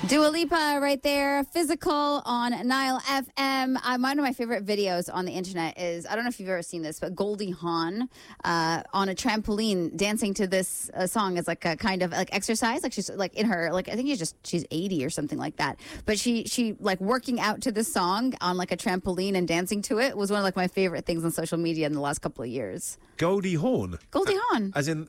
Dua Lipa right there, Physical on Nile FM. One of my favorite videos on the internet is, I don't know if you've ever seen this, but Goldie Hawn on a trampoline dancing to this song as like a kind of like exercise. Like she's like in her, like I think she's 80 or something like that. But she like working out to this song on like a trampoline and dancing to it was one of like my favorite things on social media in the last couple of years. Goldie Hawn? Goldie Hawn. As in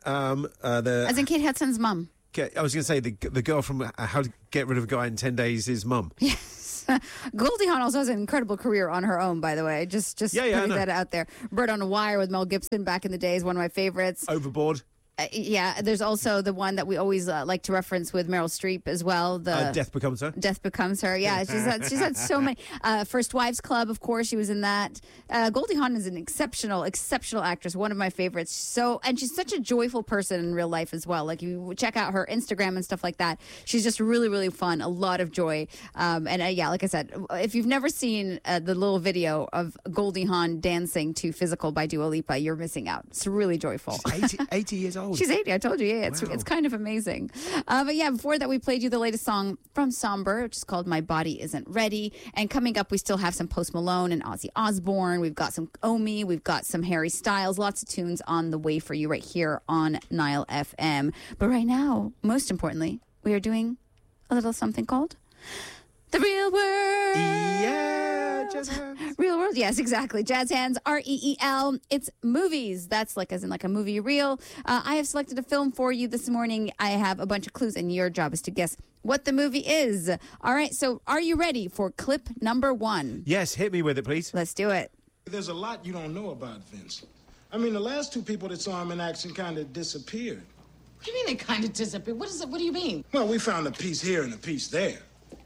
Kate Hudson's mum. I was going to say the girl from How to Get Rid of a Guy in 10 Days' his mum. Yes. Goldie Hawn also has an incredible career on her own, by the way. Just putting that out there. Bird on a Wire with Mel Gibson back in the day is one of my favorites. Overboard. Yeah, there's also the one that we always like to reference with Meryl Streep as well. The Death Becomes Her. Death Becomes Her. Yeah, she's had so many. First Wives Club, of course, she was in that. Goldie Hawn is an exceptional actress, one of my favorites. And she's such a joyful person in real life as well. Like you check out her Instagram and stuff like that. She's just really, really fun. A lot of joy. Like I said, if you've never seen the little video of Goldie Hawn dancing to Physical by Dua Lipa, you're missing out. It's really joyful. She's 80 years old. She's 80, I told you. Yeah, it's kind of amazing. But yeah, before that, we played you the latest song from Somber, which is called My Body Isn't Ready. And coming up, we still have some Post Malone and Ozzy Osbourne. We've got some Omi. We've got some Harry Styles. Lots of tunes on the way for you right here on Nile FM. But right now, most importantly, we are doing a little something called The Real World. Yeah, Jazz Hands. Real World, yes, exactly. Jazz Hands, REEL. It's movies. That's like as in like a movie reel. I have selected a film for you this morning. I have a bunch of clues, and your job is to guess what the movie is. All right, so are you ready for clip number 1? Yes, hit me with it, please. Let's do it. There's a lot you don't know about Vince. I mean, the last 2 people that saw him in action kind of disappeared. What do you mean they kind of disappeared? What is it? What do you mean? Well, we found a piece here and a piece there.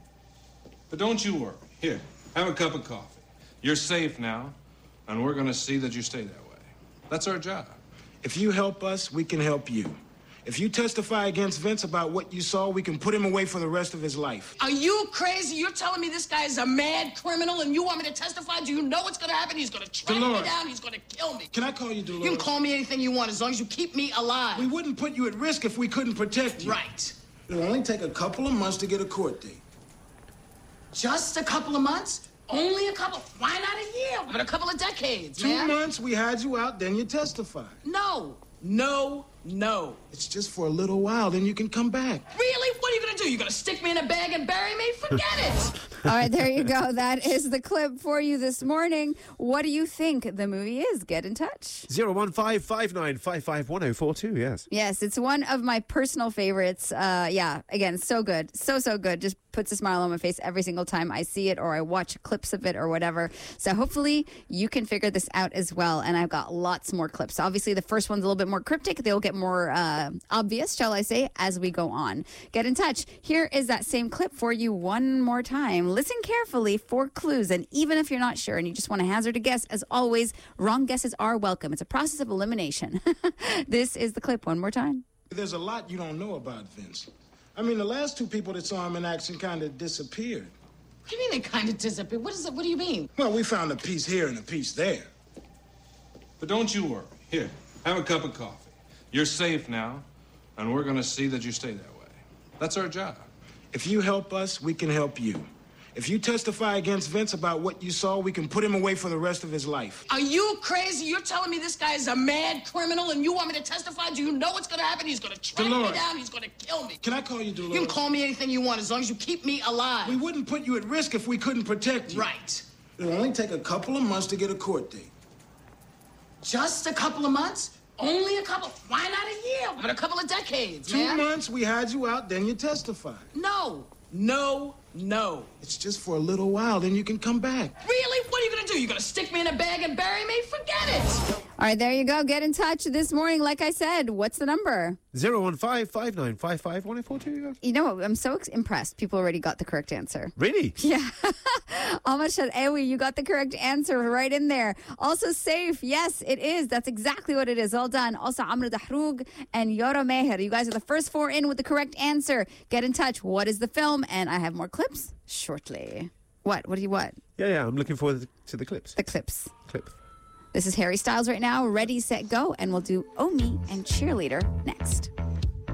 But don't you worry. Here, have a cup of coffee. You're safe now, and we're going to see that you stay that way. That's our job. If you help us, we can help you. If you testify against Vince about what you saw, we can put him away for the rest of his life. Are you crazy? You're telling me this guy is a mad criminal and you want me to testify? Do you know what's going to happen? He's going to track me down. He's going to kill me. Can I call you Dolores? You can call me anything you want as long as you keep me alive. We wouldn't put you at risk if we couldn't protect you. Right. It'll only take a couple of months to get a court date. Just a couple of months? Only a couple? Why not a year? But a couple of decades, 2 man. months, we hide you out, then you testify. No. It's just for a little while, then you can come back. Really? What are you going to do? You going to stick me in a bag and bury me? Forget it. All right, there you go. That is the clip for you this morning. What do you think the movie is? Get in touch. 01559551042, yes. Yes, it's one of my personal favorites. Again, so good. So good. Just puts a smile on my face every single time I see it or I watch clips of it or whatever. So hopefully you can figure this out as well. And I've got lots more clips. Obviously, the first one's a little bit more cryptic. They'll get more obvious, shall I say, as we go on. Get in touch. Here is that same clip for you one more time. Listen carefully for clues. And even if you're not sure and you just want to hazard a guess, as always, wrong guesses are welcome. It's a process of elimination. This is the clip one more time. There's a lot you don't know about Vince. I mean, the last 2 people that saw him in action kind of disappeared. What do you mean they kind of disappeared? What is it? What do you mean? Well, we found a piece here and a piece there. But don't you worry. Here, have a cup of coffee. You're safe now, and we're going to see that you stay that way. That's our job. If you help us, we can help you. If you testify against Vince about what you saw, we can put him away for the rest of his life. Are you crazy? You're telling me this guy is a mad criminal and you want me to testify? Do you know what's going to happen? He's going to track me down. He's going to kill me. Can I call you Dolores? You can call me anything you want as long as you keep me alive. We wouldn't put you at risk if we couldn't protect you. Right. It'll only take a couple of months to get a court date. Just a couple of months? Only a couple? Why not a year? But a couple of decades, 2 man. months, we hide you out, then you testify. No. It's just for a little while, then you can come back. Really? What are you going to do? You going to stick me in a bag and bury me? Forget it. All right, there you go. Get in touch this morning. Like I said, what's the number? 01559551042. You know what? I'm so impressed. People already got the correct answer. Really? Yeah. Almost said, Ewi, you got the correct answer right in there. Also safe. Yes, it is. That's exactly what it is. All done. Also, Amr Dahroug and Yoro Meher. You guys are the first 4 in with the correct answer. Get in touch. What is the film? And I have more clips shortly. What? What do you want? Yeah. I'm looking forward to the clips. The clips. Clip. This is Harry Styles right now. Ready, set, go. And we'll do Omi and Cheerleader next.